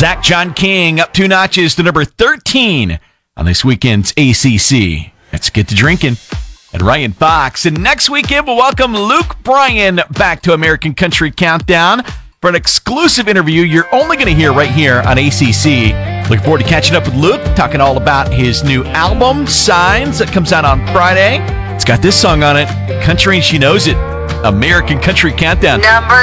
Zach John King up 2 notches to number 13 on this weekend's ACC. Let's get to drinking. And Ryan Fox. And next weekend, we'll welcome Luke Bryan back to American Country Countdown for an exclusive interview you're only going to hear right here on ACC. Looking forward to catching up with Luke, talking all about his new album, Signs, that comes out on Friday. It's got this song on it, Country and She Knows It, American Country Countdown. Number